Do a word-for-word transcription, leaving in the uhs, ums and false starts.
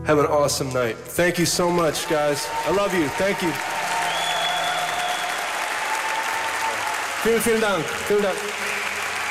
Have an awesome night. Thank you so much, guys. I love you. Thank you. Vielen, vielen Dank. Vielen Dank.